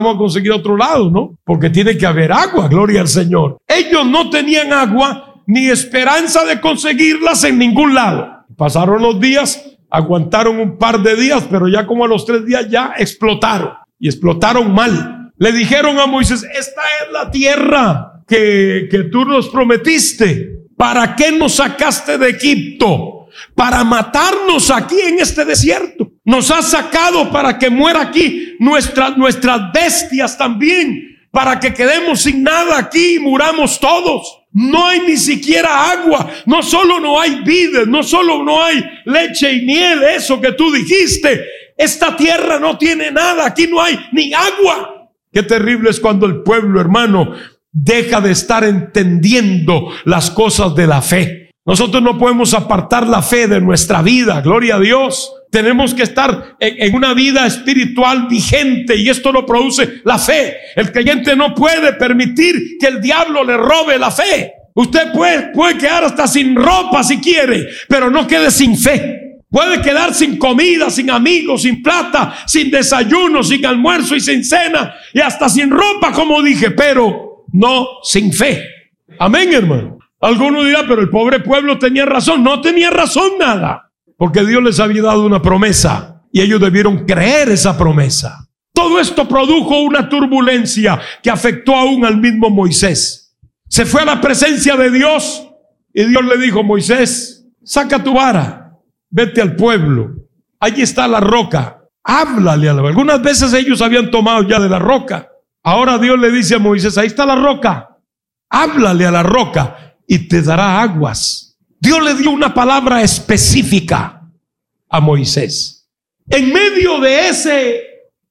vamos a conseguir otro lado, ¿no? Porque tiene que haber agua, gloria al Señor. Ellos no tenían agua ni esperanza de conseguirlas en ningún lado. Pasaron los días, aguantaron un par de días, pero ya como a los 3 días ya explotaron. Y explotaron mal. Le dijeron a Moisés: esta es la tierra que tú nos prometiste. ¿Para qué nos sacaste de Egipto? Para matarnos aquí en este desierto. Nos has sacado para que muera aquí nuestras bestias también, para que quedemos sin nada aquí y muramos todos. No hay ni siquiera agua. No solo no hay vides, no solo no hay leche y miel, eso que tú dijiste. Esta tierra no tiene nada, aquí no hay ni agua. Qué terrible es cuando el pueblo, hermano, deja de estar entendiendo las cosas de la fe. Nosotros no podemos apartar la fe de nuestra vida, gloria a Dios. Tenemos que estar en una vida espiritual vigente, y esto lo produce la fe. El creyente no puede permitir que el diablo le robe la fe. Usted puede quedar hasta sin ropa si quiere, pero no quede sin fe. Puede quedar sin comida, sin amigos, sin plata, sin desayuno, sin almuerzo y sin cena, y hasta sin ropa, como dije, pero no sin fe. Amén, hermano. Alguno dirá: pero el pobre pueblo tenía razón. No tenía razón nada, porque Dios les había dado una promesa y ellos debieron creer esa promesa. Todo esto produjo una turbulencia que afectó aún al mismo Moisés. Se fue a la presencia de Dios y Dios le dijo: Moisés, saca tu vara, vete al pueblo, allí está la roca, háblale a la... Algunas veces ellos habían tomado ya de la roca. Ahora Dios le dice a Moisés: ahí está la roca, háblale a la roca y te dará aguas. Dios le dio una palabra específica a Moisés. En medio de ese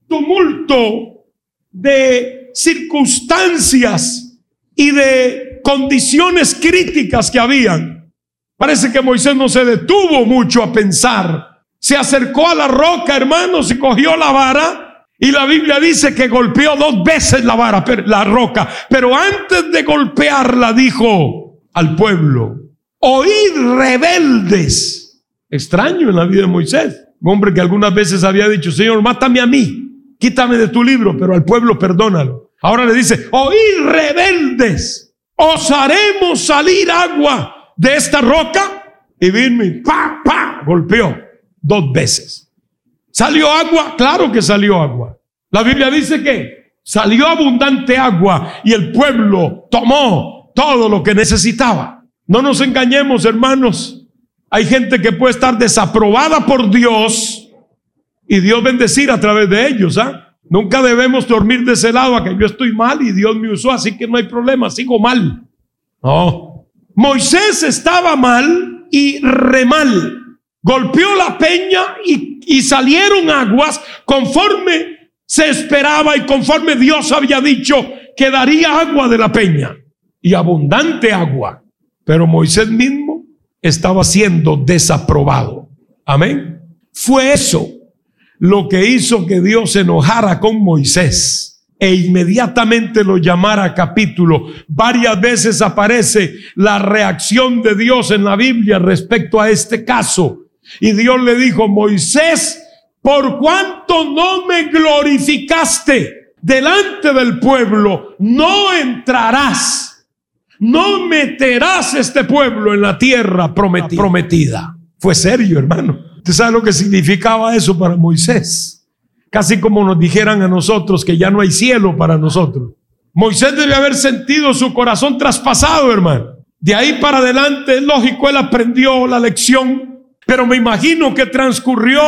tumulto de circunstancias y de condiciones críticas que habían, parece que Moisés no se detuvo mucho a pensar. Se acercó a la roca, hermanos, y cogió la vara, y la Biblia dice que golpeó 2 veces la roca, pero antes de golpearla dijo al pueblo: oíd, rebeldes. Extraño en la vida de Moisés, un hombre que algunas veces había dicho: Señor, mátame a mí, quítame de tu libro, pero al pueblo perdónalo. Ahora le dice: oíd, rebeldes, os haremos salir agua de esta roca. Y vino y golpeó 2 veces. ¿Salió agua? Claro que salió agua. La Biblia dice que salió abundante agua y el pueblo tomó todo lo que necesitaba. No nos engañemos, hermanos. Hay gente que puede estar desaprobada por Dios y Dios bendecir a través de ellos, Nunca debemos dormir de ese lado, a que yo estoy mal y Dios me usó, así que no hay problema, sigo mal. No. Moisés estaba mal y re mal. Golpeó la peña y salieron aguas conforme se esperaba y conforme Dios había dicho que daría agua de la peña, y abundante agua. Pero Moisés mismo estaba siendo desaprobado. Amén. Fue eso lo que hizo que Dios se enojara con Moisés e inmediatamente lo llamara a capítulo. Varias veces aparece la reacción de Dios en la Biblia respecto a este caso. Y Dios le dijo: Moisés, por cuanto no me glorificaste delante del pueblo, no entrarás, no meterás este pueblo en la tierra prometida. Fue serio, hermano. ¿Usted sabe lo que significaba eso para Moisés? Casi como nos dijeran a nosotros que ya no hay cielo para nosotros. Moisés debe haber sentido su corazón traspasado, hermano. De ahí para adelante, es lógico, él aprendió la lección, pero me imagino que transcurrió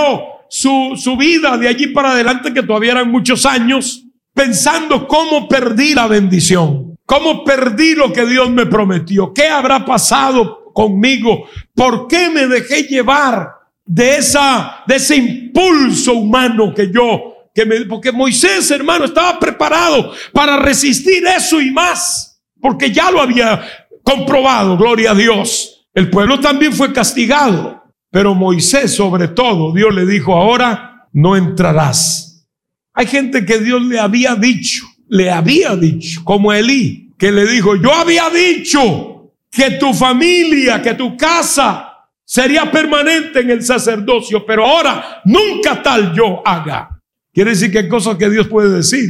su vida de allí para adelante, que todavía eran muchos años, pensando: ¿cómo perdí la bendición? ¿Cómo perdí lo que Dios me prometió? ¿Qué habrá pasado conmigo? ¿Por qué me dejé llevar de ese impulso humano porque Moisés, hermano, estaba preparado para resistir eso y más, porque ya lo había comprobado, gloria a Dios. El pueblo también fue castigado, pero Moisés, sobre todo, Dios le dijo: ahora no entrarás. Hay gente que Dios le había dicho, como Elí, que le dijo: yo había dicho que tu familia, que tu casa sería permanente en el sacerdocio, pero ahora nunca tal yo haga. Quiere decir que hay cosas que Dios puede decir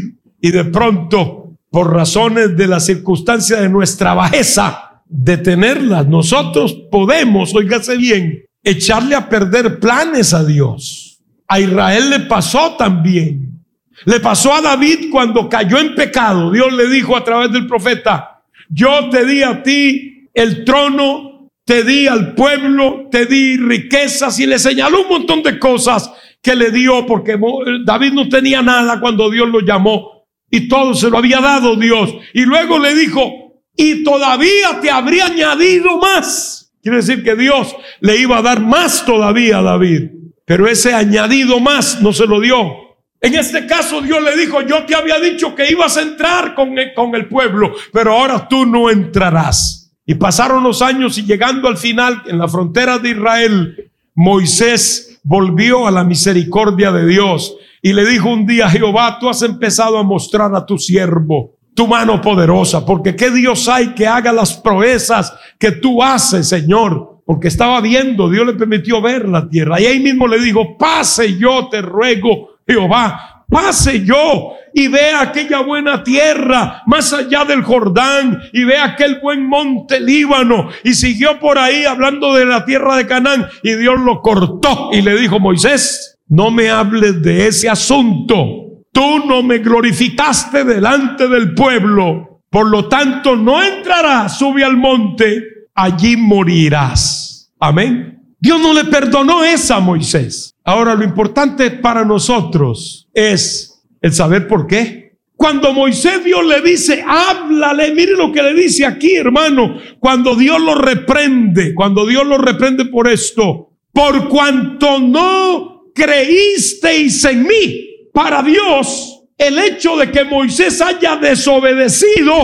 y de pronto, por razones de la circunstancia de nuestra bajeza, detenerlas. Nosotros podemos, óigase bien, echarle a perder planes a Dios. A Israel le pasó también. Le pasó a David cuando cayó en pecado. Dios le dijo a través del profeta: yo te di a ti el trono, te di al pueblo, te di riquezas, y le señaló un montón de cosas que le dio, porque David no tenía nada cuando Dios lo llamó, y todo se lo había dado Dios. Y luego le dijo: y todavía te habría añadido más. Quiere decir que Dios le iba a dar más todavía a David, pero ese añadido más no se lo dio. En este caso Dios le dijo: yo te había dicho que ibas a entrar con el pueblo, pero ahora tú no entrarás. Y pasaron los años, y llegando al final, en la frontera de Israel, Moisés volvió a la misericordia de Dios y le dijo un día: Jehová, tú has empezado a mostrar a tu siervo tu mano poderosa, porque qué Dios hay que haga las proezas que tú haces, Señor. Porque estaba viendo, Dios le permitió ver la tierra, y ahí mismo le dijo: pase yo, te ruego, Jehová, pase yo y vea aquella buena tierra más allá del Jordán, y vea aquel buen monte Líbano. Y siguió por ahí hablando de la tierra de Canaán, y Dios lo cortó y le dijo: Moisés, no me hables de ese asunto. Tú no me glorificaste delante del pueblo, por lo tanto no entrarás. Sube al monte, allí morirás. Amén. Dios no le perdonó esa a Moisés. Ahora, lo importante para nosotros es el saber por qué. Cuando Moisés, Dios le dice: háblale. Mire lo que le dice aquí, hermano. Cuando Dios lo reprende por esto: por cuanto no creísteis en mí. Para Dios, el hecho de que Moisés haya desobedecido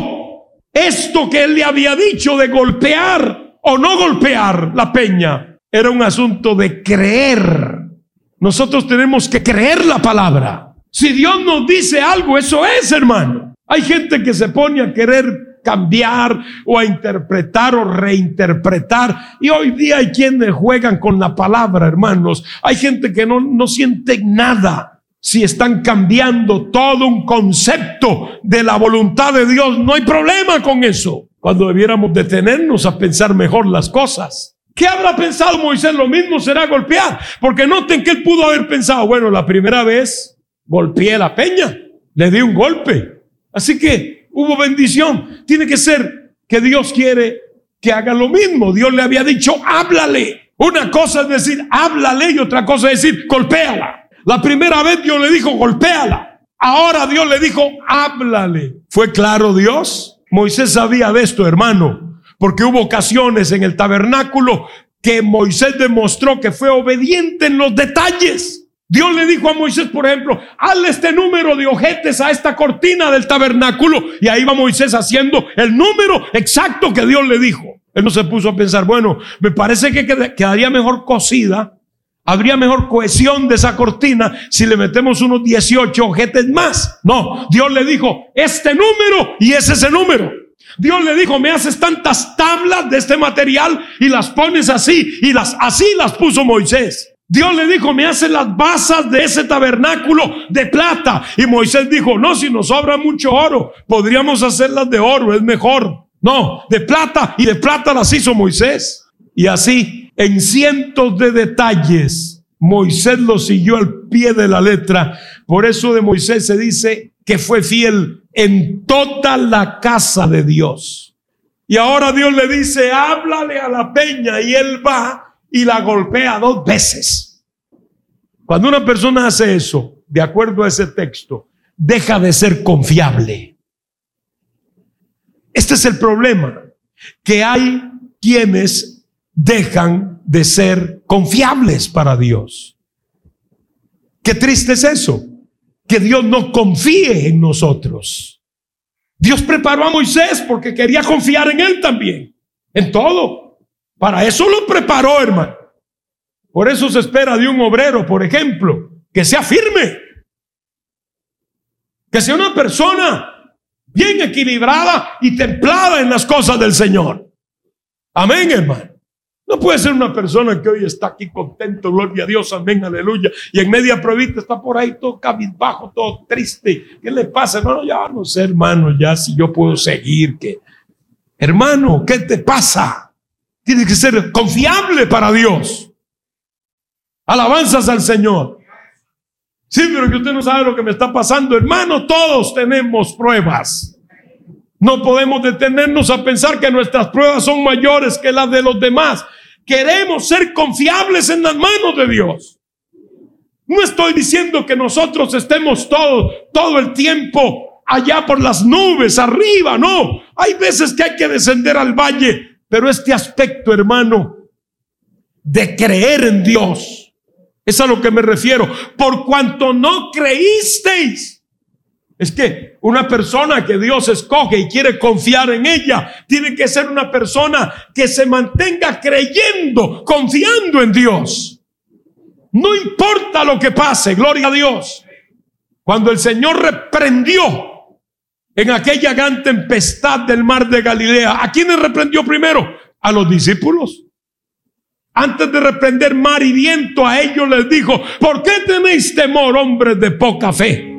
esto que él le había dicho de golpear o no golpear la peña, era un asunto de creer. Nosotros tenemos que creer la palabra. Si Dios nos dice algo, eso es, hermano. Hay gente que se pone a querer cambiar o a interpretar o reinterpretar, y hoy día hay quienes juegan con la palabra, hermanos. Hay gente que no siente nada si están cambiando todo un concepto de la voluntad de Dios. No hay problema con eso, cuando debiéramos detenernos a pensar mejor las cosas. ¿Qué habrá pensado Moisés? Lo mismo será golpear, porque noten que él pudo haber pensado: bueno, la primera vez golpeé la peña, le di un golpe, así que hubo bendición. Tiene que ser que Dios quiere que haga lo mismo. Dios le había dicho: háblale. Una cosa es decir háblale, y otra cosa es decir golpéala. La primera vez Dios le dijo: golpéala. Ahora Dios le dijo: háblale. ¿Fue claro Dios? Moisés sabía de esto, hermano, porque hubo ocasiones en el tabernáculo que Moisés demostró que fue obediente en los detalles. Dios le dijo a Moisés, por ejemplo: hazle este número de ojetes a esta cortina del tabernáculo. Y ahí va Moisés haciendo el número exacto que Dios le dijo. Él no se puso a pensar: bueno, me parece que quedaría mejor cosida, habría mejor cohesión de esa cortina si le metemos unos 18 ojetes más. No, Dios le dijo: este número, y es ese número. Dios le dijo: me haces tantas tablas de este material y las pones así, y así las puso Moisés. Dios le dijo: me haces las basas de ese tabernáculo de plata. Y Moisés dijo: no, si nos sobra mucho oro, podríamos hacerlas de oro, es mejor. No, de plata, y de plata las hizo Moisés. Y así, en cientos de detalles, Moisés lo siguió al pie de la letra. Por eso de Moisés se dice que fue fiel en toda la casa de Dios. Y ahora Dios le dice: háblale a la peña, y él va y la golpea 2 veces. Cuando una persona hace eso, de acuerdo a ese texto, deja de ser confiable. Este es el problema, que hay quienes dejan de ser confiables para Dios. Qué triste es eso, que Dios no confíe en nosotros. Dios preparó a Moisés porque quería confiar en él también, en todo. Para eso lo preparó, hermano. Por eso se espera de un obrero, por ejemplo, que sea firme, que sea una persona bien equilibrada y templada en las cosas del Señor. Amén, hermano. No puede ser una persona que hoy está aquí contento, gloria a Dios, amén, aleluya, y en media pruebita está por ahí todo cabizbajo, todo triste. ¿Qué le pasa, hermano? Ya no sé, hermano, ya si yo puedo seguir. Hermano, ¿qué te pasa? Tienes que ser confiable para Dios. Alabanzas al Señor. Sí, pero que usted no sabe lo que me está pasando. Hermano, todos tenemos pruebas. No podemos detenernos a pensar que nuestras pruebas son mayores que las de los demás. Queremos ser confiables en las manos de Dios. No estoy diciendo que nosotros estemos todo el tiempo allá por las nubes, arriba, no. Hay veces que hay que descender al valle, pero este aspecto, hermano, de creer en Dios, es a lo que me refiero. Por cuanto no creísteis. Es que una persona que Dios escoge y quiere confiar en ella, tiene que ser una persona que se mantenga creyendo, confiando en Dios. No importa lo que pase, gloria a Dios. Cuando el Señor reprendió en aquella gran tempestad del mar de Galilea, ¿a quiénes reprendió primero? A los discípulos. Antes de reprender mar y viento, a ellos les dijo: ¿por qué tenéis temor, hombres de poca fe?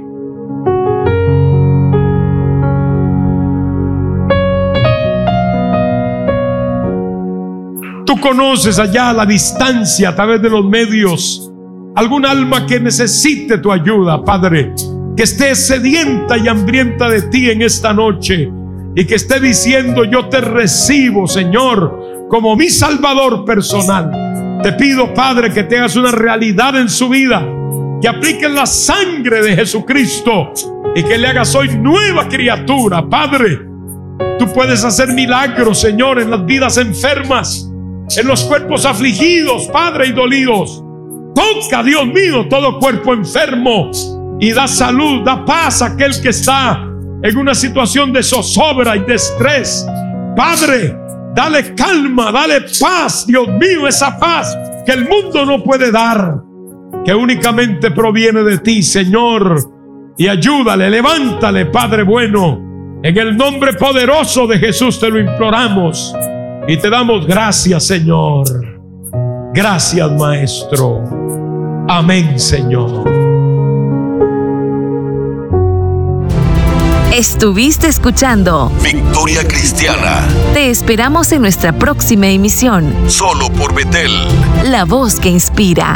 Tú conoces allá a la distancia, a través de los medios, algún alma que necesite tu ayuda, Padre, que esté sedienta y hambrienta de ti en esta noche y que esté diciendo: yo te recibo, Señor, como mi Salvador personal. Te pido, Padre, que te hagas una realidad en su vida, que apliques la sangre de Jesucristo y que le hagas hoy nueva criatura. Padre, tú puedes hacer milagros, Señor, en las vidas enfermas, en los cuerpos afligidos, Padre, y dolidos. Toca, Dios mío, todo cuerpo enfermo y da salud, da paz a aquel que está en una situación de zozobra y de estrés. Padre, dale calma, dale paz, Dios mío, esa paz que el mundo no puede dar, que únicamente proviene de ti, Señor. Y ayúdale, levántale, Padre bueno. En el nombre poderoso de Jesús te lo imploramos y te damos gracias, Señor. Gracias, Maestro. Amén, Señor. Estuviste escuchando Victoria Cristiana. Te esperamos en nuestra próxima emisión. Solo por Betel. La voz que inspira.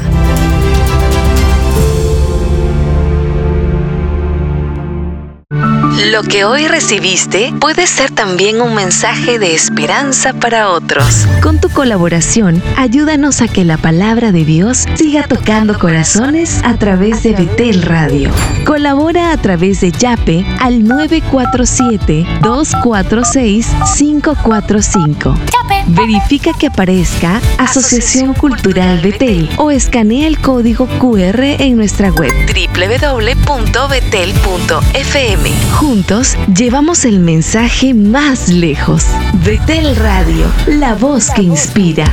Lo que hoy recibiste puede ser también un mensaje de esperanza para otros. Con tu colaboración, ayúdanos a que la palabra de Dios siga tocando corazones a través de Betel Radio. Colabora a través de Yape al 947-246-545. Verifica que aparezca Asociación Cultural Betel o escanea el código QR en nuestra web www.betel.fm. Juntos llevamos el mensaje más lejos. Betel Radio, la voz que inspira.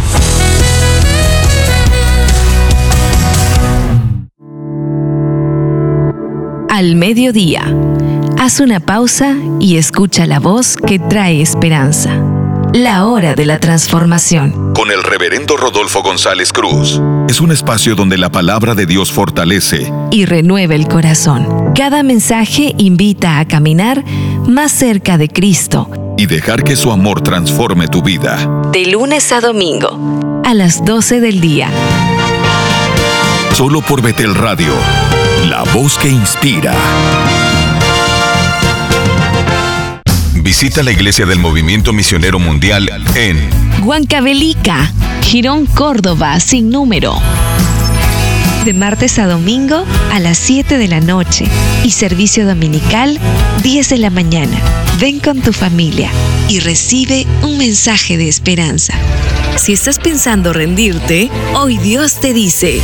Al mediodía, haz una pausa y escucha la voz que trae esperanza. La hora de la transformación. Con el reverendo Rodolfo González Cruz. Es un espacio donde la palabra de Dios fortalece y renueva el corazón. Cada mensaje invita a caminar más cerca de Cristo y dejar que su amor transforme tu vida. De lunes a domingo, a las 12 del día. Solo por Betel Radio, la voz que inspira. Visita la Iglesia del Movimiento Misionero Mundial en Huancavelica, Girón, Córdoba, sin número. De martes a domingo a las 7 de la noche y servicio dominical 10 de la mañana. Ven con tu familia y recibe un mensaje de esperanza. Si estás pensando rendirte, hoy Dios te dice: